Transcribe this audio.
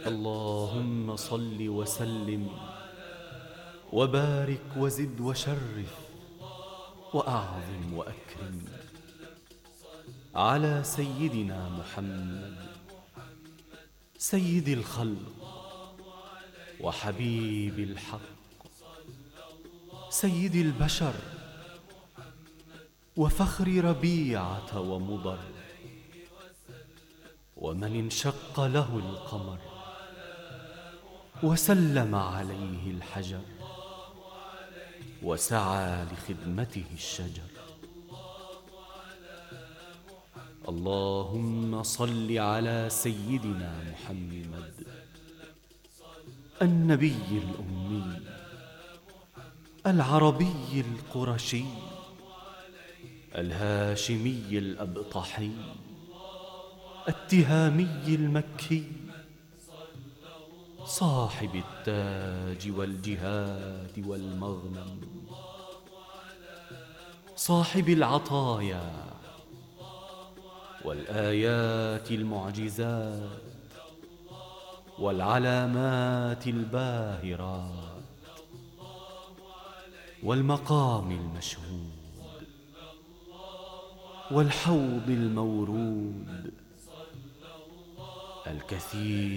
اللهم صل وسلم وبارك وزد وشرف وأعظم وأكرم على سيدنا محمد سيد الخلق وحبيب الحق سيد البشر وفخر ربيعة ومضر ومن انشق له القمر وسلم عليه الحجر وسعى لخدمته الشجر. اللهم صل على سيدنا محمد النبي الأمي العربي القرشي الهاشمي الأبطحي التهامي المكي صاحب التاج والجهاد والمغنم صاحب العطايا والآيات المعجزات والعلامات الباهرات والمقام المشهود والحوض المورود الكثير